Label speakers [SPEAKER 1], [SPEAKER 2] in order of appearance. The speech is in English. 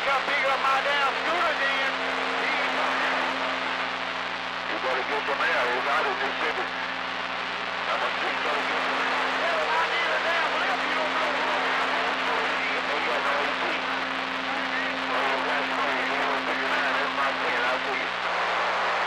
[SPEAKER 1] got pick up my damn scooter then.
[SPEAKER 2] You better get some air. It's out in Mississippi.